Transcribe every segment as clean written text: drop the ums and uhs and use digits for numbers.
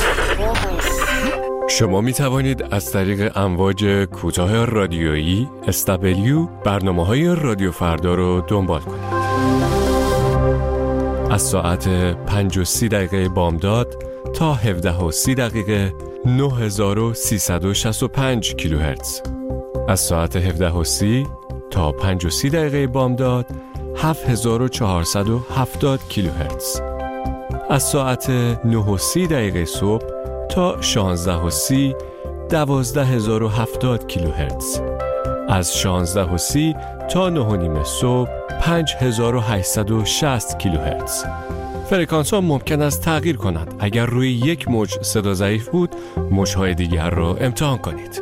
شما می توانید از طریق امواج کوتاه رادیویی SW برنامه‌های رادیو فردا رو دنبال کنید. از ساعت 5:30 بامداد تا 17:30 9365 کیلوهرتز. از ساعت 17:30 تا 5:30 بامداد 7470 کیلوهرتز. از ساعت 9:30 صبح تا 16:30 12070 کیلوهرتز. از 16:30 تا 9:30 صبح 5860 کیلوهرتز. فرکانس ها ممکن است تغییر کنند. اگر روی یک موج صدا ضعیف بود، موج‌های دیگر را امتحان کنید.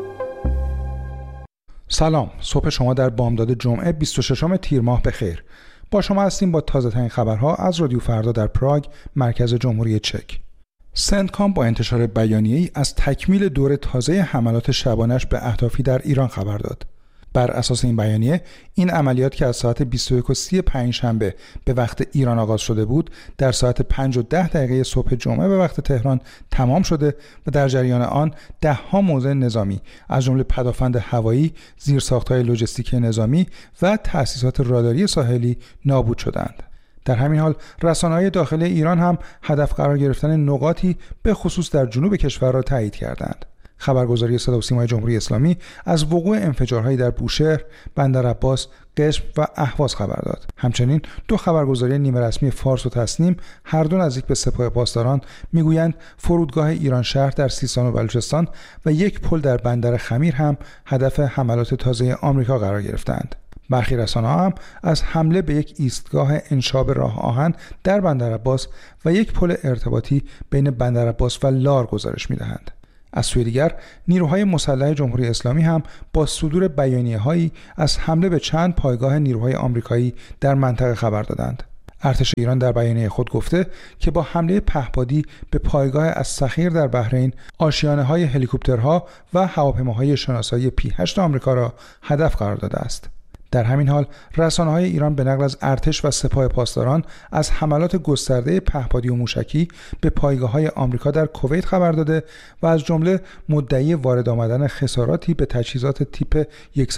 سلام، صبح شما در بامداد جمعه 26 تیر ماه بخیر. با شما هستیم با تازه ترین خبرها از رادیو فردا در پراگ، مرکز جمهوری چک. سندکام با انتشار بیانیه‌ای از تکمیل دور تازه حملات شبانه‌اش به اهدافی در ایران خبر داد. بر اساس این بیانیه، این عملیات که از ساعت 21:30 پنجشنبه به وقت ایران آغاز شده بود، در ساعت 5:10 صبح جمعه به وقت تهران تمام شده و در جریان آن 10 موضع نظامی از جمله پدافند هوایی، زیرساخت‌های لوجستیک نظامی و تأسیسات راداری ساحلی نابود شدند. در همین حال رسانه‌های داخلی ایران هم هدف قرار گرفتن نقاطی به خصوص در جنوب کشور را تایید کردند. خبرگزاری صدا و سیمای جمهوری اسلامی از وقوع انفجارهایی در بوشهر، بندرعباس، قشم و اهواز خبر داد. همچنین دو خبرگزاری نیمه رسمی فارس و تسنیم، هر دو نزدیک به سپاه پاسداران، میگویند فرودگاه ایران شهر در سیستان و بلوچستان و یک پل در بندر خمیر هم هدف حملات تازه آمریکا قرار گرفتند. برخی رسانه‌ها هم از حمله به یک ایستگاه انشاب راه آهن در بندرعباس و یک پل ارتباطی بین بندرعباس و لار گزارش می‌دهند. از سوی دیگر نیروهای مسلح جمهوری اسلامی هم با صدور بیانیه‌هایی از حمله به چند پایگاه نیروهای آمریکایی در منطقه خبر دادند. ارتش ایران در بیانیه خود گفته که با حمله پهپادی به پایگاه الصخیر در بحرین، آشیانه‌های هلیکوپترها و هواپیماهای شناسایی P-8 آمریکا را هدف قرار داده است. در همین حال رسانه‌های ایران به نقل از ارتش و سپاه پاسداران از حملات گسترده پهپادی و موشکی به پایگاه‌های آمریکا در کویت خبر داده و از جمله مدعی وارد آمدن خساراتی به تجهیزات تیپ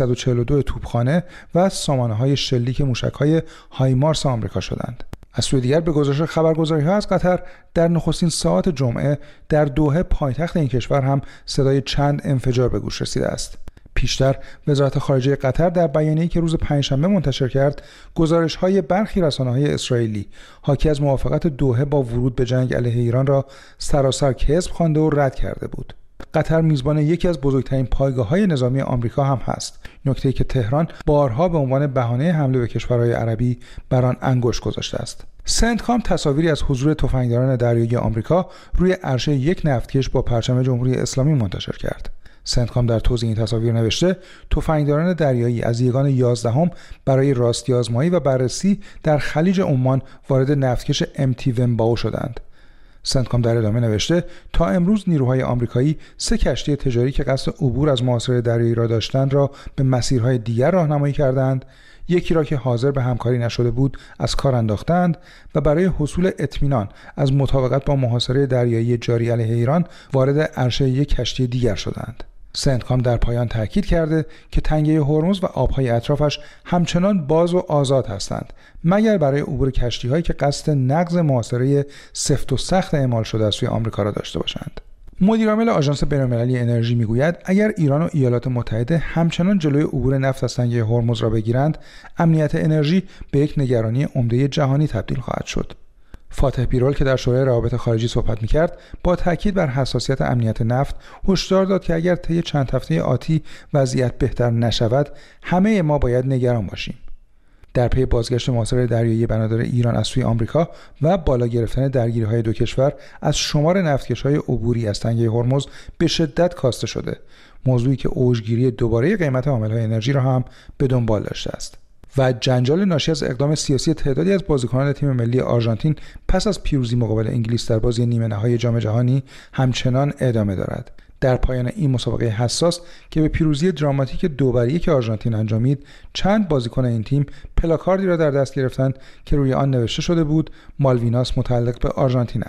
142 توپخانه و سامانه‌های شلیک موشک‌های هایمارس آمریکا شدند. از سوی دیگر به گزارش خبرگزاری‌ها از قطر، در نخستین ساعات جمعه در دوحه پایتخت این کشور هم صدای چند انفجار به گوش رسیده است. پیشتر وزارت خارجه قطر در بیانیه‌ای که روز پنجشنبه منتشر کرد، گزارش‌های برخی رسانه‌های اسرائیلی حاکی از موافقت دوحه با ورود به جنگ علیه ایران را سراسر کذب خوانده و رد کرده بود. قطر میزبان یکی از بزرگترین پایگاه‌های نظامی آمریکا هم هست، نکته‌ای که تهران بارها به عنوان بهانه حمله به کشورهای عربی بر آن انگشت گذاشته است. سندکام تصاویری از حضور تفنگداران دریایی آمریکا روی عرشه یک نفتکش با پرچم جمهوری اسلامی منتشر کرد. سندکام در توضیح این تصاویر نوشته تفنگداران دریایی از یگان 11 برای راستی آزمایی و بررسی در خلیج عمان وارد نفتکش MT ونباو شدند. سندکام در ادامه نوشته تا امروز نیروهای آمریکایی 3 کشتی تجاری که قصد عبور از محاصره دریایی را داشتند را به مسیرهای دیگر راهنمایی کردند، یکی را که حاضر به همکاری نشده بود از کار انداختند و برای حصول اطمینان از مطابقت با محاصره دریایی جاری علیه ایران وارد عرشه یک کشتی دیگر شدند. سندکام در پایان تاکید کرده که تنگه هرمز و آبهای اطرافش همچنان باز و آزاد هستند مگر برای عبور کشتی‌هایی که قصد نقض محاصره سفت و سخت اعمال شده از سوی آمریکا را داشته باشند. مدیرعامل آژانس بین‌المللی انرژی میگوید اگر ایران و ایالات متحده همچنان جلوی عبور نفت از تنگه هرمز را بگیرند، امنیت انرژی به یک نگرانی عمده جهانی تبدیل خواهد شد. فاتح بیرول که در شورای روابط خارجی صحبت می‌کرد، با تاکید بر حساسیت امنیت نفت هشدار داد که اگر طی چند هفته آتی وضعیت بهتر نشود، همه ما باید نگران باشیم. در پی بازگشت محاصره دریایی بنادر ایران از سوی آمریکا و بالا گرفتن درگیری‌های دو کشور از شمار نفتکش‌های عبوری از تنگه هرمز به شدت کاسته شده، موضوعی که اوجگیری دوباره قیمت حامل‌های انرژی را هم به دنبال داشته است. و جنجال ناشی از اقدام سیاسی تعدادی از بازیکنان تیم ملی آرژانتین پس از پیروزی مقابل انگلیس در بازی نیمه نهایی جام جهانی همچنان ادامه دارد. در پایان این مسابقه حساس که به پیروزی دراماتیک 2-1 که آرژانتین انجامید، چند بازیکن این تیم پلاکاردی را در دست گرفتند که روی آن نوشته شده بود مالویناس متعلق به آرژانتین است.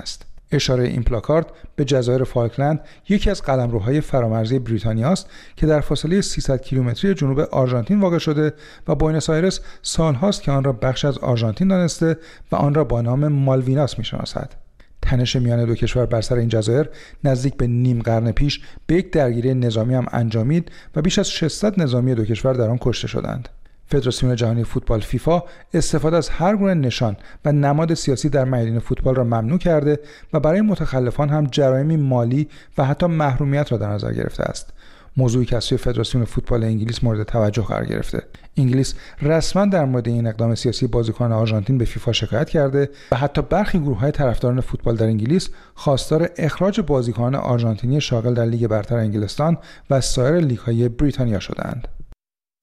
اشاره این پلاکارد به جزایر فالکلند، یکی از قلمروهای فرامرزی بریتانیا است که در فاصله 300 کیلومتری جنوب آرژانتین واقع شده و بوئنوس آیرس سالهاست که آن را بخش از آرژانتین دانسته و آن را با نام مالویناس می‌شناسد. تنش میان دو کشور بر سر این جزایر نزدیک به نیم قرن پیش به یک درگیری نظامی هم انجامید و بیش از 600 نظامی دو کشور در آن کشته شدند. فدراسیون جهانی فوتبال فیفا استفاده از هر گونه نشان و نماد سیاسی در میادین فوتبال را ممنوع کرده و برای متخلفان هم جرایمی مالی و حتی محرومیت را در نظر گرفته است. موضوعی که از سوی فدراسیون فوتبال انگلیس مورد توجه قرار گرفته. انگلیس رسما در مورد این اقدام سیاسی بازیکنان آرژانتین به فیفا شکایت کرده و حتی برخی گروه‌های طرفداران فوتبال در انگلیس خواستار اخراج بازیکنان آرژانتینی شاغل در لیگ برتر انگلستان و سایر لیگ‌های بریتانیا شدند.